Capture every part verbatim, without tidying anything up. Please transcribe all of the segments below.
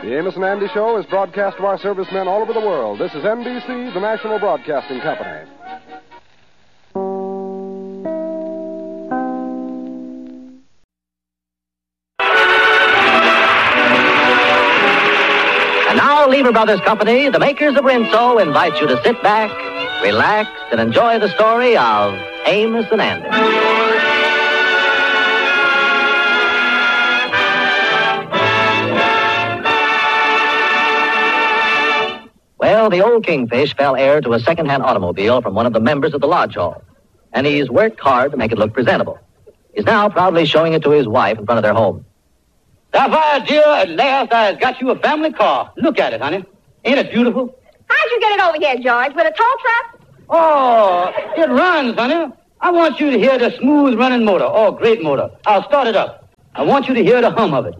The Amos and Andy Show is broadcast to our servicemen all over the world. This is N B C, the national broadcasting company. And now, Lever Brothers Company, the makers of Rinso, invite you to sit back, relax, and enjoy the story of Amos and Andy. Well, the old Kingfish fell heir to a second-hand automobile from one of the members of the Lodge Hall, and he's worked hard to make it look presentable. He's now proudly showing it to his wife in front of their home. Sapphire, dear, at last I've got you a family car. Look at it, honey. Ain't it beautiful? How'd you get it over here, George? With a tow truck? Oh, it runs, honey. I want you to hear the smooth running motor. Oh, great motor. I'll start it up. I want you to hear the hum of it.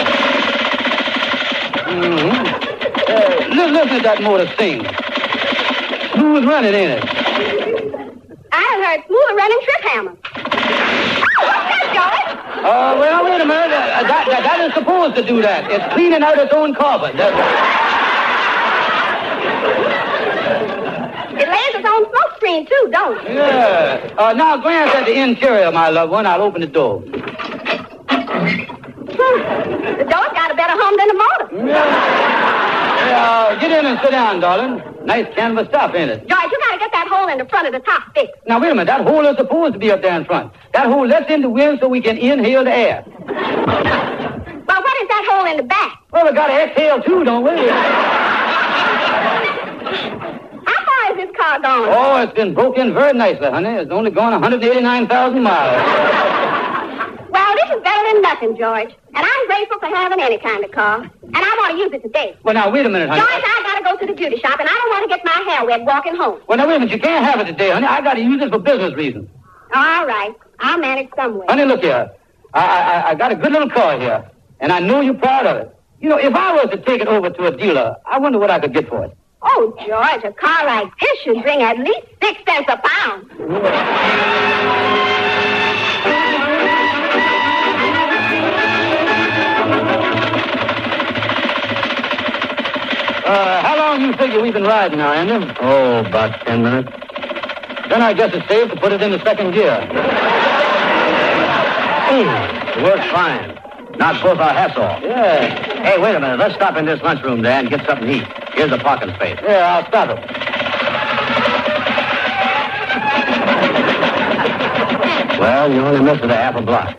Mm-hmm. Uh, listen, listen to that motor sing. Smooth running, ain't it? I heard smooth running trip hammer. What's that, George? Uh, well, wait a minute. Uh, that, that, that is supposed to do that. It's cleaning out its own carbon. That's It lays its own smoke screen, too, don't it? Yeah. Uh, now, glance at the interior, my loved one. I'll open the door. The door's got a better hum than the motor. Yeah. Yeah, get in and sit down, darling. Nice canvas stuff, ain't it? George, you gotta get that hole in the front of the top fixed. Now, wait a minute. That hole is supposed to be up there in front. That hole lets in the wind so we can inhale the air. Well, what is that hole in the back? Well, we gotta exhale, too, don't we? How far is this car going? Oh, it's been broke in very nicely, honey. It's only gone one hundred eighty-nine thousand miles. Well, this is better than nothing, George. And I'm grateful for having any kind of car. And I want to use it today. Well, now, wait a minute, honey. George, I gotta go to the beauty shop, and I don't want to get my hair wet walking home. Well, now, wait a minute. You can't have it today, honey. I gotta use it for business reasons. All right. I'll manage some way. Honey, look here. I, I, I got a good little car here, and I know you're proud of it. You know, if I was to take it over to a dealer, I wonder what I could get for it. Oh, George, a car like this should bring at least six cents a pound. Uh, how long you figure we've been riding now, Andy? Oh, about ten minutes. Then I guess it's safe to put it in the second gear. Hey, it works fine. Knocked both our hats off. Yeah. Hey, wait a minute. Let's stop in this lunchroom there and get something to eat. Here's the parking space. Yeah, I'll stop it. Well, you only missed it a half a block.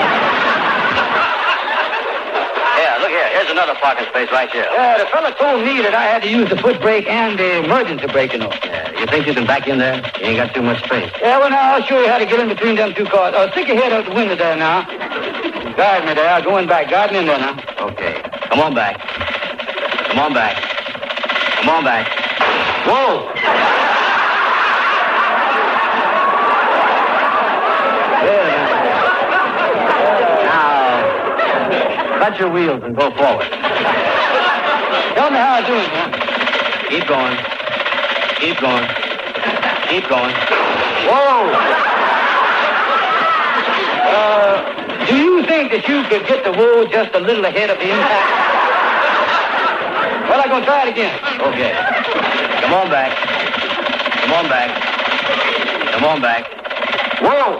Yeah, look here. Here's another parking space right here. Yeah, the fella told me that I had to use the foot brake and the emergency brake, you know. Yeah, you think you can back in there? You ain't got too much space. Yeah, well, now, I'll show you how to get in between them two cars. Oh, stick your head out the window there now. Guide me there. Going back. Guide me in there now. Okay. Come on back. Come on back. Come on back. Whoa! There. Now, cut your wheels and go forward. Tell me how I'm doing, man. Keep going. Keep going. Keep going. Whoa! Uh, do you think that you could get the whoa just a little ahead of the impact? Well, I'm going to try it again. Okay. Come on back. Come on back. Come on back. Whoa!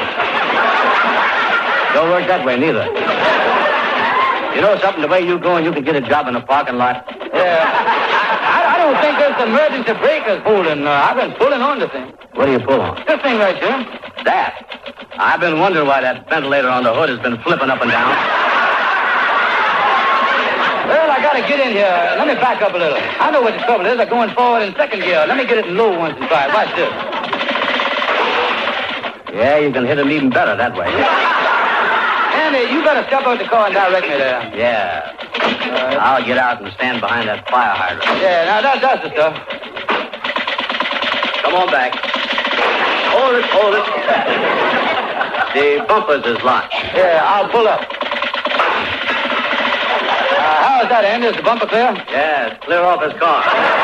Don't work that way, neither. You know something? The way you going, you can get a job in a parking lot. Yeah. I, I don't think this emergency brake is holding. Uh, I've been pulling on the thing. What do you pull on? This thing right here. That. I've been wondering why that ventilator on the hood has been flipping up and down. Well, I gotta get in here. Let me back up a little. I know what the trouble is. I'm going forward in second gear. Let me get it in low once and try. Watch this. Yeah, you can hit him even better that way. Andy, you better step out the car and direct me there. Yeah. Uh, I'll get out and stand behind that fire hydrant. Yeah, now that, that's the stuff. Come on back. Hold it, hold it. The bumpers is locked. Yeah, I'll pull up. Uh, how is that, Andy? Is the bumper clear? Yeah, it's clear off his car.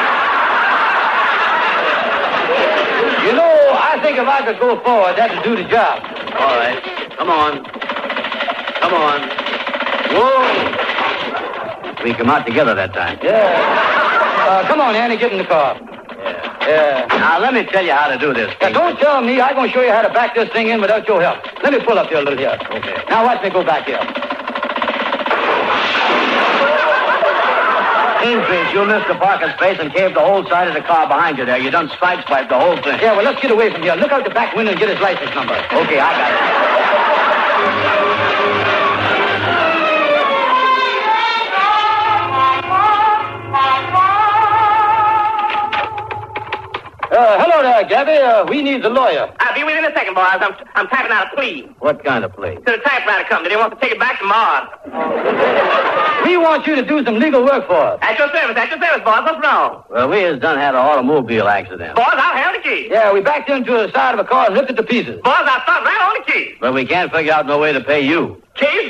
You know, I think if I could go forward, that would do the job. All right. Come on. Come on. Whoa. We come out together that time. Yeah. Uh, come on, Andy, get in the car. Yeah. Yeah. Now, let me tell you how to do this. Now, don't tell me. I'm going to show you how to back this thing in without your help. Let me pull up here a little here. Okay. Now, watch me go back here. Kingfish, you missed the parking space and caved the whole side of the car behind you there. You done sideswiped the whole thing. Yeah, well, let's get away from here. Look out the back window and get his license number. Okay, I got it. Uh, hello there, Gabby. Uh, we need the lawyer. I'll be with you in a second, boys. I'm, I'm typing out a plea What kind of plea? to the typewriter company. They want to take it back tomorrow. We want you to do some legal work for us. At your service, at your service, boys. What's wrong? Well, we has done had an automobile accident. Boys, I'll have the key. Yeah, we backed into the side of a car and ripped it to pieces. Boys, I'll start right on the key. But we can't figure out no way to pay you. Keys?